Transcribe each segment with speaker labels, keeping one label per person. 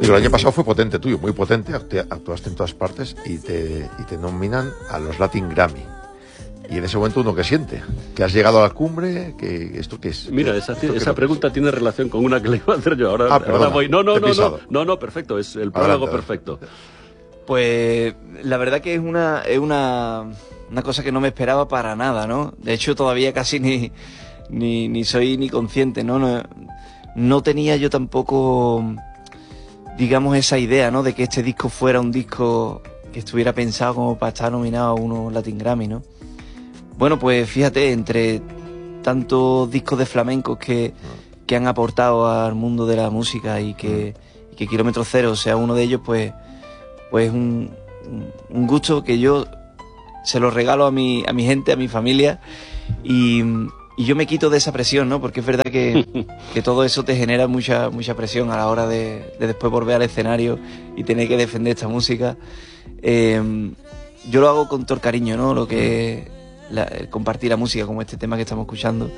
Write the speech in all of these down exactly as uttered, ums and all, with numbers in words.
Speaker 1: Digo, el año pasado fue potente tuyo, muy potente, actuaste en todas partes y te, y te nominan a los Latin Grammy. Y en ese momento uno que siente, que has llegado a la cumbre, que esto qué es.
Speaker 2: Mira, esa, esa pregunta tiene relación con una que le iba a hacer yo. Ahora,
Speaker 1: ah,
Speaker 2: ahora voy. No, no, no, no,
Speaker 1: no,
Speaker 2: no, perfecto, es el prólogo perfecto.
Speaker 3: Pues la verdad que es una, es una, una cosa que no me esperaba para nada, ¿no? De hecho, todavía casi ni, ni, ni soy ni consciente, ¿no? No, no tenía yo tampoco, digamos, esa idea, ¿no? De que este disco fuera un disco que estuviera pensado como para estar nominado a unos Latin Grammy, ¿no? Bueno, pues fíjate, entre tantos discos de flamencos que, que han aportado al mundo de la música y que, y que Kilómetro Cero sea uno de ellos, pues, pues un, un gusto que yo se lo regalo a mi, a mi gente, a mi familia, y, y yo me quito de esa presión, ¿no? Porque es verdad que, que todo eso te genera mucha, mucha presión a la hora de, de después volver al escenario y tener que defender esta música. Eh, yo lo hago con todo el cariño, ¿no? Lo que La, compartir la música como este tema que estamos escuchando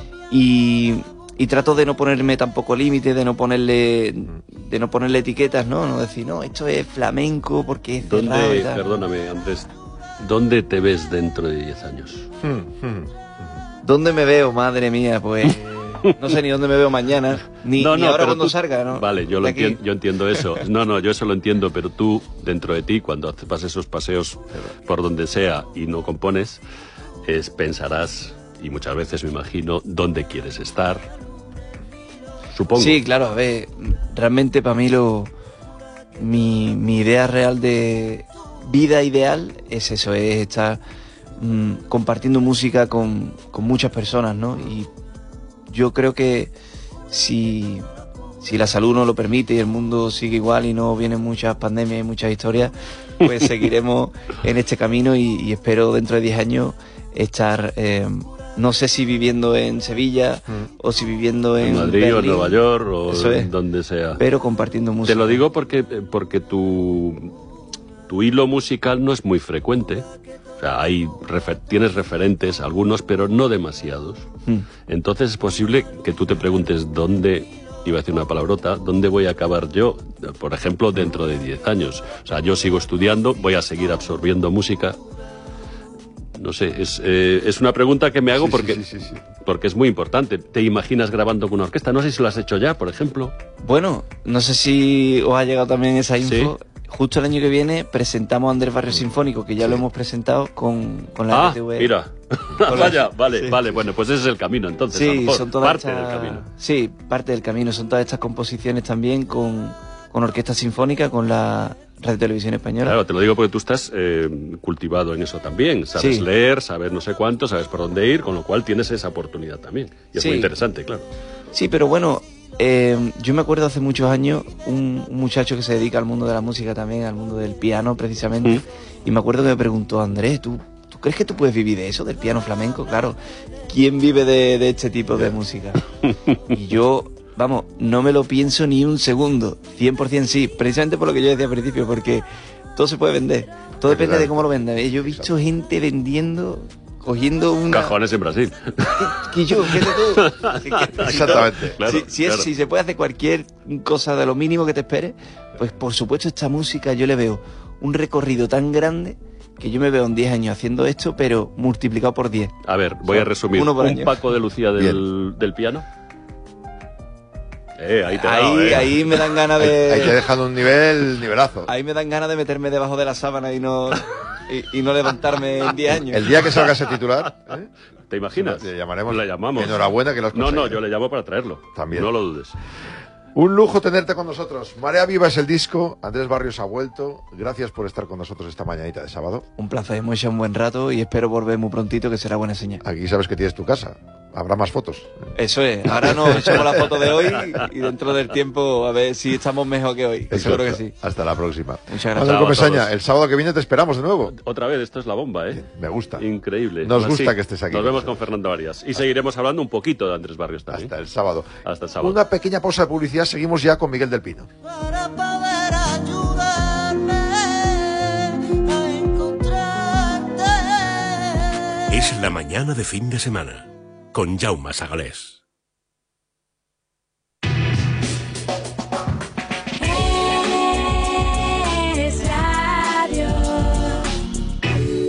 Speaker 3: y, y trato de no ponerme tampoco límites, de no ponerle de no ponerle etiquetas, no no decir no, esto es flamenco porque es
Speaker 2: ¿Dónde, perdóname Andrés, ¿dónde te ves dentro de diez años?
Speaker 3: ¿Dónde me veo? Madre mía, pues no sé ni dónde me veo mañana, ni,
Speaker 2: no,
Speaker 3: ni
Speaker 2: no,
Speaker 3: ahora cuando
Speaker 2: tú,
Speaker 3: salga, ¿no?
Speaker 2: Vale, yo, lo entiendo, yo entiendo eso. No, no, yo eso lo entiendo, pero tú, dentro de ti, cuando vas esos paseos por donde sea y no compones, es, pensarás, y muchas veces me imagino, dónde quieres estar, supongo.
Speaker 3: Sí, claro, a ver, realmente para mí lo mi, mi idea real de vida ideal es eso, es estar mmm, compartiendo música con, con muchas personas, ¿no? Y yo creo que si, si la salud nos lo permite y el mundo sigue igual y no vienen muchas pandemias y muchas historias, pues seguiremos en este camino y, y espero dentro de diez años estar, eh, no sé si viviendo en Sevilla mm. o si viviendo en,
Speaker 2: en Madrid Berlín, o en Nueva York o
Speaker 3: eso es,
Speaker 2: en donde sea.
Speaker 3: Pero compartiendo música.
Speaker 2: Te lo digo porque, porque tu, tu hilo musical no es muy frecuente. O sea, hay refer tienes referentes, algunos, pero no demasiados. Mm. Entonces es posible que tú te preguntes dónde, iba a decir una palabrota, dónde voy a acabar yo, por ejemplo, dentro de diez años. O sea, yo sigo estudiando, voy a seguir absorbiendo música. No sé, es, eh, es una pregunta que me hago
Speaker 1: sí,
Speaker 2: porque,
Speaker 1: sí, sí, sí, sí.
Speaker 2: porque es muy importante. ¿Te imaginas grabando con una orquesta? No sé si lo has hecho ya, por ejemplo.
Speaker 3: Bueno, no sé si os ha llegado también esa info.
Speaker 2: ¿Sí?
Speaker 3: Justo el año que viene presentamos a Andrés Barrio Sinfónico, que ya sí. lo hemos presentado con, con la
Speaker 2: ah,
Speaker 3: R T V.
Speaker 2: Mira, vaya, vale, sí. vale, bueno, pues ese es el camino entonces.
Speaker 3: Sí,
Speaker 2: a lo mejor,
Speaker 3: son todas
Speaker 2: parte
Speaker 3: estas,
Speaker 2: del camino.
Speaker 3: Sí, parte del camino. Son todas estas composiciones también con, con orquesta sinfónica, con la Radio Televisión Española.
Speaker 2: Claro, te lo digo porque tú estás eh, cultivado en eso también. Sabes sí. leer, sabes no sé cuánto, sabes por dónde ir, con lo cual tienes esa oportunidad también. Y es sí. muy interesante, claro.
Speaker 3: Sí, pero bueno, eh, yo me acuerdo hace muchos años un, un muchacho que se dedica al mundo de la música también, al mundo del piano precisamente, ¿Mm? y me acuerdo que me preguntó, Andrés, ¿tú, ¿tú crees que tú puedes vivir de eso, del piano flamenco? Claro, ¿quién vive de, de este tipo de música? Y yo... Vamos, no me lo pienso ni un segundo, cien por cien sí, precisamente por lo que yo decía al principio, porque todo se puede vender, todo depende claro. de cómo lo vendas. Yo he visto Exacto. gente vendiendo, cogiendo un
Speaker 2: cajones en Brasil.
Speaker 3: Que yo, ¿qué te
Speaker 1: Exactamente.
Speaker 3: Claro, si, si, es, claro. si se puede hacer cualquier cosa de lo mínimo que te esperes, pues por supuesto esta música yo le veo un recorrido tan grande que yo me veo en diez años haciendo esto, pero multiplicado por diez.
Speaker 2: A ver, voy o sea, a resumir.
Speaker 3: Uno por
Speaker 2: un
Speaker 3: año.
Speaker 2: Paco de Lucía del, del piano. Eh, ahí, te
Speaker 3: ahí,
Speaker 2: dado, eh.
Speaker 3: ahí me dan ganas de...
Speaker 1: Ahí te he dejado un nivel, nivelazo.
Speaker 3: Ahí me dan ganas de meterme debajo de la sábana y no, y, y no levantarme en diez años.
Speaker 1: El día que salga ese titular... ¿eh?
Speaker 2: ¿Te imaginas?
Speaker 1: Le llamaremos.
Speaker 2: Le llamamos.
Speaker 1: Enhorabuena que lo has conseguido.
Speaker 2: No, no, yo le llamo para traerlo.
Speaker 1: También.
Speaker 2: No lo dudes.
Speaker 1: Un lujo tenerte con nosotros. Marea Viva es el disco. Andrés Barrios ha vuelto. Gracias por estar con nosotros esta mañanita de sábado.
Speaker 3: Un placer, hemos hecho un buen rato y espero volver muy prontito, que será buena señal.
Speaker 1: Aquí sabes que tienes tu casa. Habrá más fotos.
Speaker 3: Eso es. Ahora nos echamos la foto de hoy y dentro del tiempo a ver si estamos mejor que hoy.
Speaker 1: Exacto.
Speaker 3: Seguro que sí.
Speaker 1: Hasta la próxima.
Speaker 3: Muchas gracias.
Speaker 1: Manuel Comesaña, el sábado que viene te esperamos de nuevo.
Speaker 2: Otra vez, esto es la bomba, ¿eh?
Speaker 1: Me gusta.
Speaker 2: Increíble.
Speaker 1: Nos
Speaker 2: Así,
Speaker 1: gusta que estés aquí.
Speaker 2: Nos vemos con Fernando Arias. Y seguiremos hablando un poquito de Andrés Barrios también.
Speaker 1: Hasta el sábado.
Speaker 2: Hasta el sábado.
Speaker 1: Una pequeña pausa de publicidad. Seguimos ya con Miguel del Pino.
Speaker 4: Para poder ayudarme a encontrarte.
Speaker 5: Es la mañana de fin de semana con Jaume Sagalés.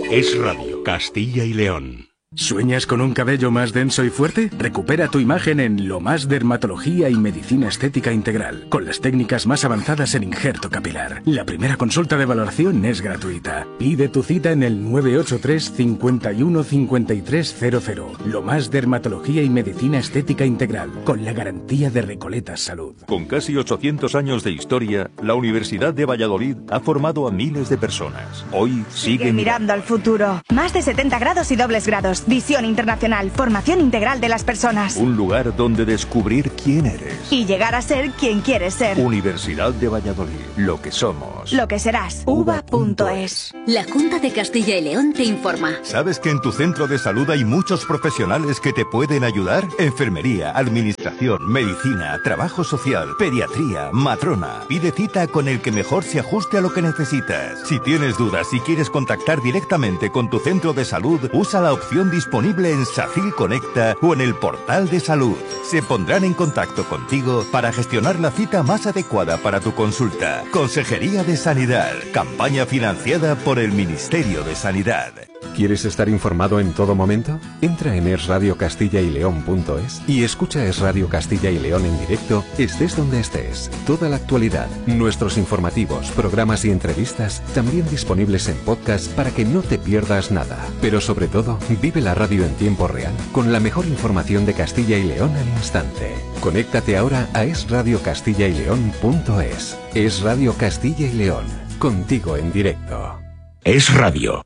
Speaker 5: Es Radio, Castilla y León.
Speaker 6: ¿Sueñas con un cabello más denso y fuerte? Recupera tu imagen en Lo Más Dermatología y Medicina Estética Integral, con las técnicas más avanzadas en injerto capilar. La primera consulta de valoración es gratuita. Pide tu cita en el nueve ocho tres, cinco uno, cinco tres cero cero. Lo Más Dermatología y Medicina Estética Integral, con la garantía de Recoletas Salud.
Speaker 7: Con casi ochocientos años de historia, la Universidad de Valladolid ha formado a miles de personas. Hoy sigue,
Speaker 8: sigue mirando al futuro. Más de setenta grados y dobles grados. Visión internacional, formación integral de las personas.
Speaker 7: Un lugar donde descubrir quién eres.
Speaker 8: Y llegar a ser quien quieres ser.
Speaker 7: Universidad de Valladolid, lo que somos.
Speaker 8: Lo que serás. uva punto es.
Speaker 9: La Junta de Castilla y León te informa.
Speaker 10: ¿Sabes que en tu centro de salud hay muchos profesionales que te pueden ayudar? Enfermería, administración, medicina, trabajo social, pediatría, matrona. Pide cita con el que mejor se ajuste a lo que necesitas. Si tienes dudas y quieres contactar directamente con tu centro de salud, usa la opción disponible en SACIL Conecta o en el portal de salud. Se pondrán en contacto contigo para gestionar la cita más adecuada para tu consulta. Consejería de Sanidad. Campaña financiada por el Ministerio de Sanidad.
Speaker 11: ¿Quieres estar informado en todo momento? Entra en es radio castilla y león punto es y escucha Es Radio Castilla y León en directo, estés donde estés. Toda la actualidad, nuestros informativos, programas y entrevistas, también disponibles en podcast para que no te pierdas nada. Pero sobre todo, vive la radio en tiempo real, con la mejor información de Castilla y León al instante. Conéctate ahora a es radio castilla y león punto es. Es Radio Castilla y León, contigo en directo.
Speaker 5: Es Radio.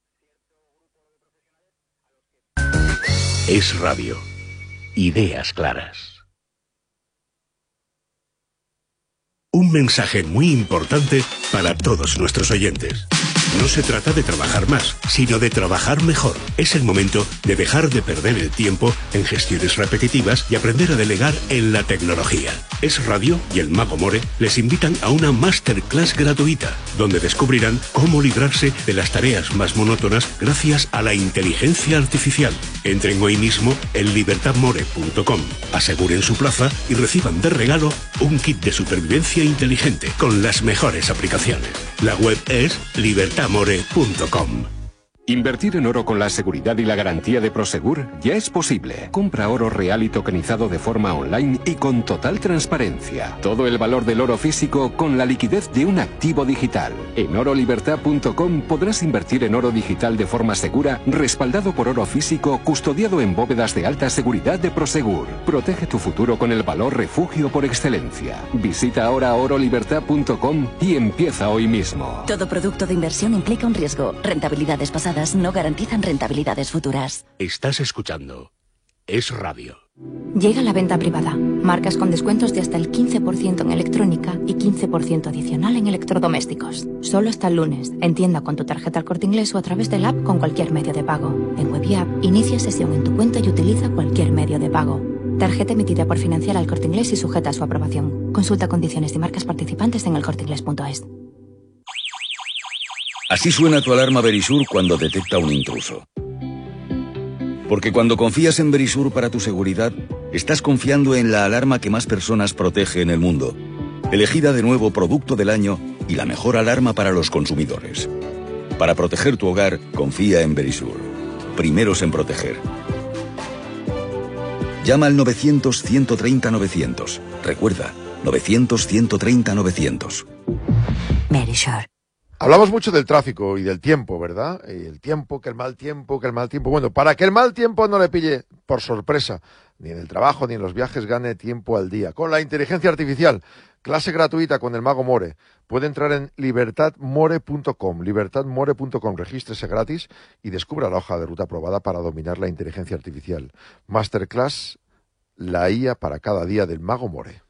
Speaker 5: Es Radio. Ideas claras. Un mensaje muy importante para todos nuestros oyentes. No se trata de trabajar más, sino de trabajar mejor. Es el momento de dejar de perder el tiempo en gestiones repetitivas y aprender a delegar en la tecnología. Es Radio y el Mago More les invitan a una masterclass gratuita, donde descubrirán cómo librarse de las tareas más monótonas gracias a la inteligencia artificial. Entren hoy mismo en libertad more punto com, aseguren su plaza y reciban de regalo un kit de supervivencia inteligente con las mejores aplicaciones. La web es libertad more punto com.
Speaker 11: Invertir en oro con la seguridad y la garantía de Prosegur ya es posible. Compra oro real y tokenizado de forma online y con total transparencia. Todo el valor del oro físico con la liquidez de un activo digital. En oro libertad punto com podrás invertir en oro digital de forma segura, respaldado por oro físico, custodiado en bóvedas de alta seguridad de Prosegur. Protege tu futuro con el valor refugio por excelencia. Visita ahora oro libertad punto com y empieza hoy mismo.
Speaker 9: Todo producto de inversión implica un riesgo. Rentabilidades pasadas no garantizan rentabilidades futuras.
Speaker 5: Estás escuchando Es Radio.
Speaker 12: Llega la venta privada. Marcas con descuentos de hasta el quince por ciento en electrónica y quince por ciento adicional en electrodomésticos. Solo hasta el lunes. En tienda con tu tarjeta El Corte Inglés o a través del app con cualquier medio de pago. En web y app, inicia sesión en tu cuenta y utiliza cualquier medio de pago. Tarjeta emitida por Financiar al Corte Inglés y sujeta a su aprobación. Consulta condiciones y marcas participantes en el corte inglés punto es.
Speaker 13: Así suena tu alarma Verisur cuando detecta un intruso. Porque cuando confías en Verisur para tu seguridad, estás confiando en la alarma que más personas protege en el mundo. Elegida de nuevo Producto del Año y la mejor alarma para los consumidores. Para proteger tu hogar, confía en Verisur. Primeros en proteger. Llama al novecientos, ciento treinta, novecientos. Recuerda, novecientos, ciento treinta, novecientos.
Speaker 9: Verisur.
Speaker 1: Hablamos mucho del tráfico y del tiempo, ¿verdad? Y el tiempo, que el mal tiempo, que el mal tiempo. Bueno, para que el mal tiempo no le pille por sorpresa, ni en el trabajo ni en los viajes, gane tiempo al día. Con la inteligencia artificial, clase gratuita con el Mago More. Puede entrar en libertad more punto com, libertad more punto com, regístrese gratis y descubra la hoja de ruta aprobada para dominar la inteligencia artificial. Masterclass, la I A para cada día del Mago More.